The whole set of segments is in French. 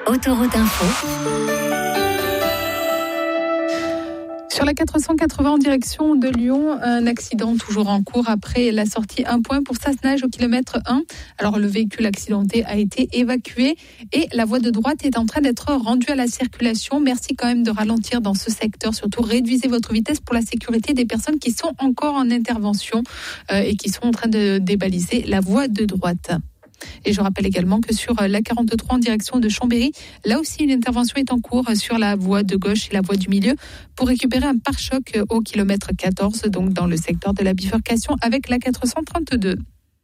Autoroute Info. Sur la 480 en direction de Lyon, un accident toujours en cours après la sortie 1 point pour Sassenage au kilomètre 1. Alors le véhicule accidenté a été évacué et la voie de droite est en train d'être rendue à la circulation. Merci quand même de ralentir dans ce secteur. Surtout réduisez votre vitesse pour la sécurité des personnes qui sont encore en intervention et qui sont en train de débaliser la voie de droite. Et je rappelle également que sur la 43 en direction de Chambéry, là aussi une intervention est en cours sur la voie de gauche et la voie du milieu pour récupérer un pare-choc au kilomètre 14, donc dans le secteur de la bifurcation avec la 432.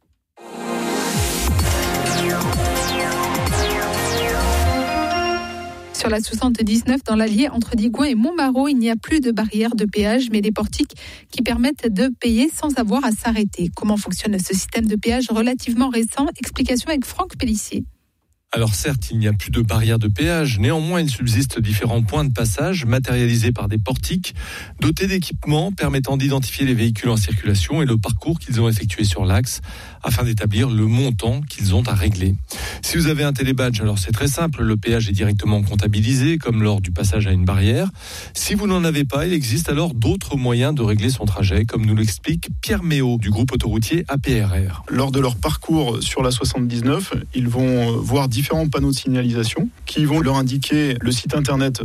Sur la 79, dans l'Allier, entre Digoin et Montmarault, il n'y a plus de barrière de péage, mais des portiques qui permettent de payer sans avoir à s'arrêter. Comment fonctionne ce système de péage relativement récent ? Explication avec Franck Pellissier. Alors certes, il n'y a plus de barrière de péage, néanmoins il subsiste différents points de passage matérialisés par des portiques dotés d'équipements permettant d'identifier les véhicules en circulation et le parcours qu'ils ont effectué sur l'axe afin d'établir le montant qu'ils ont à régler. Si vous avez un télébadge, alors c'est très simple, le péage est directement comptabilisé comme lors du passage à une barrière. Si vous n'en avez pas, il existe alors d'autres moyens de régler son trajet, comme nous l'explique Pierre Méot du groupe autoroutier APRR. Lors de leur parcours sur la 79, ils vont voir différents panneaux de signalisation qui vont leur indiquer le site internet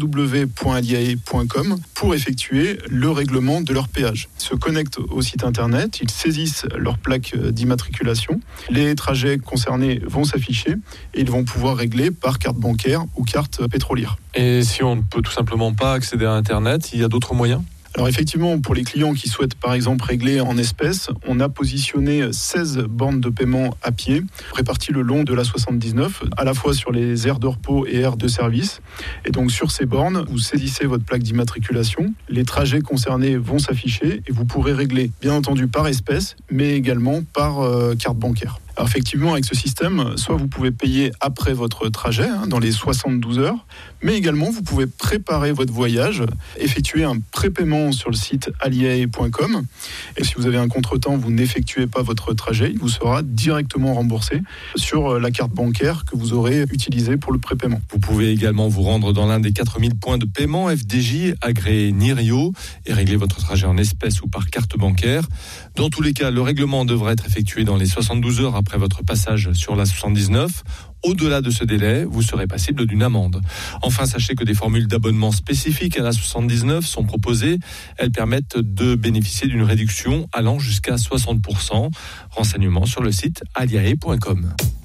www.aliae.com pour effectuer le règlement de leur péage. Ils se connectent au site internet, ils saisissent leur plaque d'immatriculation, les trajets concernés vont s'afficher et ils vont pouvoir régler par carte bancaire ou carte pétrolière. Et si on ne peut tout simplement pas accéder à internet, il y a d'autres moyens ? Alors effectivement, pour les clients qui souhaitent par exemple régler en espèces, on a positionné 16 bornes de paiement à pied, réparties le long de la 79, à la fois sur les aires de repos et aires de service. Et donc sur ces bornes, vous saisissez votre plaque d'immatriculation, les trajets concernés vont s'afficher et vous pourrez régler, bien entendu par espèces, mais également par carte bancaire. Alors effectivement, avec ce système, soit vous pouvez payer après votre trajet, dans les 72 heures, mais également vous pouvez préparer votre voyage, effectuer un prépaiement sur le site aliae.com. Et si vous avez un contretemps, vous n'effectuez pas votre trajet, il vous sera directement remboursé sur la carte bancaire que vous aurez utilisée pour le prépaiement. Vous pouvez également vous rendre dans l'un des 4000 points de paiement FDJ agréés Nirio et régler votre trajet en espèces ou par carte bancaire. Dans tous les cas, le règlement devrait être effectué dans les 72 heures après votre passage sur la 79. Au-delà de ce délai, vous serez passible d'une amende. Enfin, sachez que des formules d'abonnement spécifiques à la 79 sont proposées. Elles permettent de bénéficier d'une réduction allant jusqu'à 60%. Renseignements sur le site aliae.com.